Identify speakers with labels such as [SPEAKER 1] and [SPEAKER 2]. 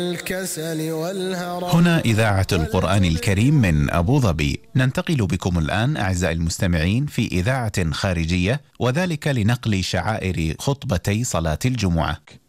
[SPEAKER 1] الكسل والهرم.
[SPEAKER 2] هنا إذاعة القرآن الكريم من أبو ظبي. ننتقل بكم الآن أعزائي المستمعين في إذاعة خارجية، وذلك لنقل شعائر خطبتي صلاة الجمعة.